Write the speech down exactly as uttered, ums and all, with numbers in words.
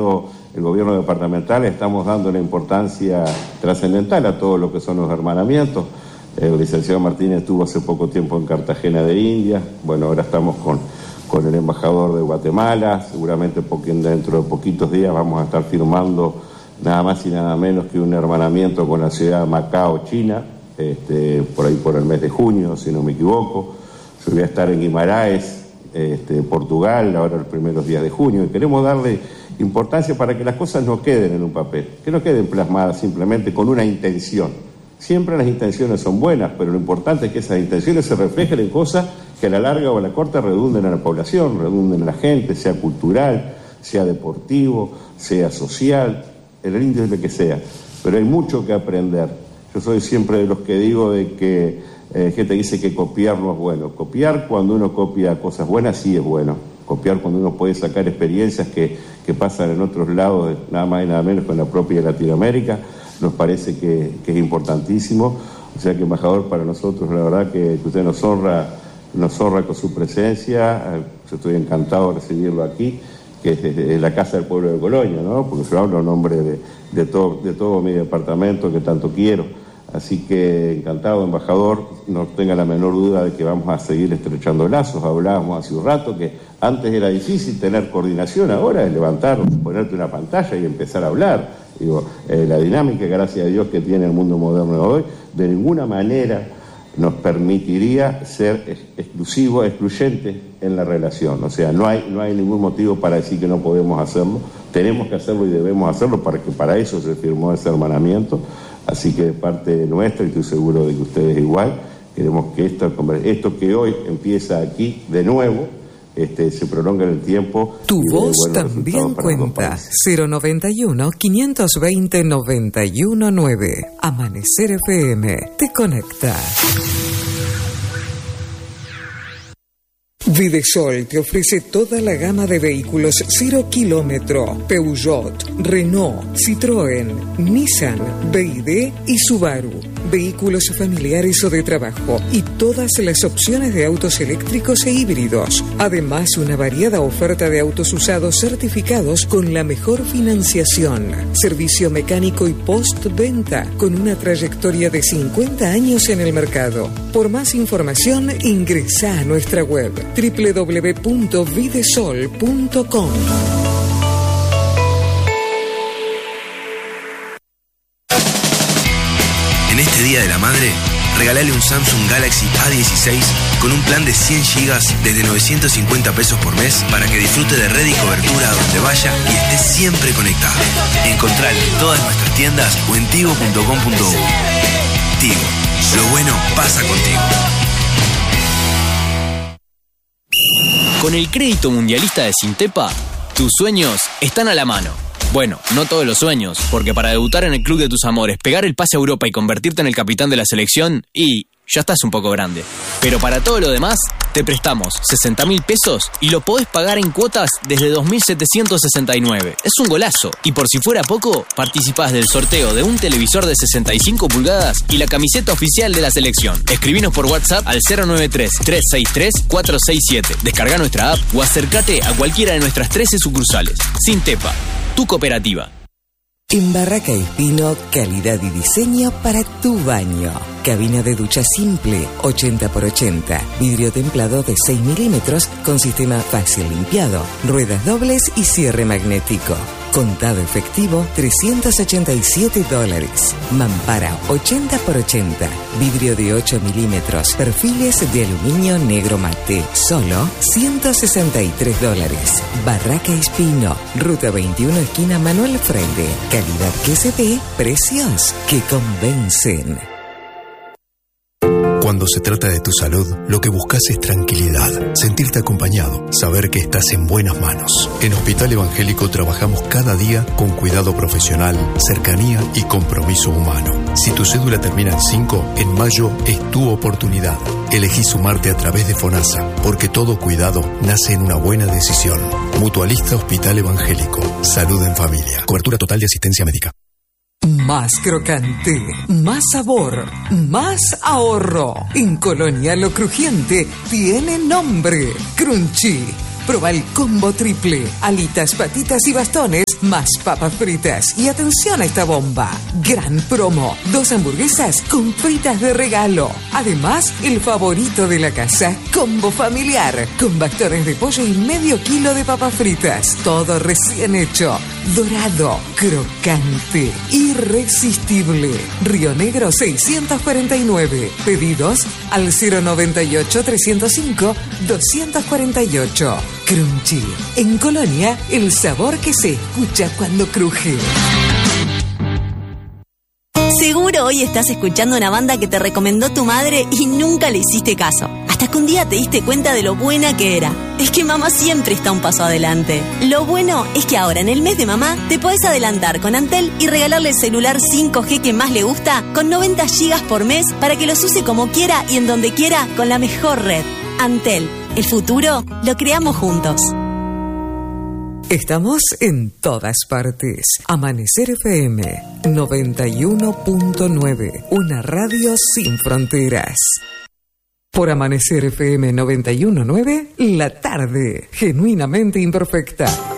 sido el gobierno departamental estamos dando una importancia trascendental a todo lo que son los hermanamientos. El licenciado Martínez estuvo hace poco tiempo en Cartagena de Indias, bueno, ahora estamos con, con el embajador de Guatemala, seguramente porque dentro de poquitos días vamos a estar firmando nada más y nada menos que un hermanamiento con la ciudad de Macao, China, este, por ahí por el mes de junio, si no me equivoco. Yo voy a estar en Guimaraes, este, Portugal, ahora los primeros días de junio, y queremos darle importancia para que las cosas no queden en un papel, que no queden plasmadas simplemente con una intención. Siempre las intenciones son buenas, pero lo importante es que esas intenciones se reflejen en cosas que a la larga o a la corta redunden en la población, redunden en la gente, sea cultural, sea deportivo, sea social, el índice de lo que sea. Pero hay mucho que aprender. Yo soy siempre de los que digo de que eh, gente dice que copiar no es bueno. Copiar cuando uno copia cosas buenas sí es bueno. Copiar cuando uno puede sacar experiencias que, que pasan en otros lados, nada más y nada menos con la propia Latinoamérica, nos parece que, que es importantísimo. O sea que, embajador, para nosotros la verdad que, que usted nos honra, nos honra con su presencia. Yo estoy encantado de recibirlo aquí, que es, es la Casa del Pueblo de Colonia, ¿no? Porque yo hablo en nombre de, de, todo, de todo mi departamento que tanto quiero. Así que encantado, embajador, no tenga la menor duda de que vamos a seguir estrechando lazos. Hablábamos hace un rato que antes era difícil tener coordinación, ahora es levantarnos, ponerte una pantalla y empezar a hablar. Digo, eh, la dinámica, gracias a Dios, que tiene el mundo moderno de hoy, de ninguna manera nos permitiría ser ex exclusivo, excluyente en la relación. O sea, no hay, no hay ningún motivo para decir que no podemos hacerlo. Tenemos que hacerlo y debemos hacerlo, para que para eso se firmó ese hermanamiento. Así que de parte nuestra, y estoy seguro de que ustedes igual, queremos que esto, esto que hoy empieza aquí de nuevo, este, se prolonga en el tiempo. Tu voz también cuenta. cero noventa y uno, quinientos veinte, noventa y uno nueve. Amanecer F M te conecta. Videsol te ofrece toda la gama de vehículos cero kilómetro, Peugeot, Renault, Citroën, Nissan, B Y D y Subaru. Vehículos familiares o de trabajo y todas las opciones de autos eléctricos e híbridos. Además, una variada oferta de autos usados certificados con la mejor financiación. Servicio mecánico y postventa con una trayectoria de cincuenta años en el mercado. Por más información, ingresa a nuestra web doble u doble u doble u punto videsol punto com. En este Día de la Madre, regalale un Samsung Galaxy A dieciséis con un plan de cien gigas desde novecientos cincuenta pesos por mes para que disfrute de red y cobertura a donde vaya y esté siempre conectado. Encontralo en todas nuestras tiendas o en tigo punto com punto u. Tigo, lo bueno pasa contigo. Con el crédito mundialista de Sintepa, tus sueños están a la mano. Bueno, no todos los sueños, porque para debutar en el club de tus amores, pegar el pase a Europa y convertirte en el capitán de la selección, y ya estás un poco grande. Pero para todo lo demás, te prestamos sesenta mil pesos y lo podés pagar en cuotas desde dos mil setecientos sesenta y nueve. Es un golazo. Y por si fuera poco, participás del sorteo de un televisor de sesenta y cinco pulgadas y la camiseta oficial de la selección. Escribinos por WhatsApp al cero nueve tres, tres seis tres, cuatro seis siete. Descarga nuestra app o acércate a cualquiera de nuestras trece sucursales. Sintepa, tu cooperativa. En Barraca Espino, calidad y diseño para tu baño. Cabina de ducha simple, ochenta por ochenta. Vidrio templado de seis milímetros con sistema fácil limpiado. Ruedas dobles y cierre magnético. Contado efectivo, trescientos ochenta y siete dólares. Mampara, ochenta por ochenta. Vidrio de ocho milímetros. Perfiles de aluminio negro mate. Solo ciento sesenta y tres dólares. Barraca Espino. Ruta veintiuno, esquina Manuel Freire. Calidad que se ve, precios que convencen. Cuando se trata de tu salud, lo que buscas es tranquilidad, sentirte acompañado, saber que estás en buenas manos. En Hospital Evangélico trabajamos cada día con cuidado profesional, cercanía y compromiso humano. Si tu cédula termina en cinco, en mayo es tu oportunidad. Elegí sumarte a través de FONASA, porque todo cuidado nace en una buena decisión. Mutualista Hospital Evangélico. Salud en familia. Cobertura total de asistencia médica. Más crocante, más sabor, más ahorro. En Colonia lo crujiente tiene nombre. Crunchy. Proba el combo triple. Alitas, patitas y bastones sabores, más papas fritas. Y atención a esta bomba. Gran promo. Dos hamburguesas con fritas de regalo. Además, el favorito de la casa, combo familiar. Con bastones de pollo y medio kilo de papas fritas. Todo recién hecho. Dorado, crocante, irresistible. Río Negro seiscientos cuarenta y nueve. Pedidos al cero noventa y ocho, trescientos cinco, doscientos cuarenta y ocho. Crunchy. En Colonia, el sabor que se escucha cuando cruje. Seguro hoy estás escuchando una banda que te recomendó tu madre y nunca le hiciste caso. Hasta que un día te diste cuenta de lo buena que era. Es que mamá siempre está un paso adelante. Lo bueno es que ahora en el mes de mamá te podés adelantar con Antel y regalarle el celular cinco G que más le gusta con noventa gigas por mes para que los use como quiera y en donde quiera con la mejor red. Antel, el futuro lo creamos juntos. Estamos en todas partes. Amanecer F M noventa y uno punto nueve, una radio sin fronteras. Por Amanecer F M noventa y uno punto nueve, la tarde, genuinamente imperfecta.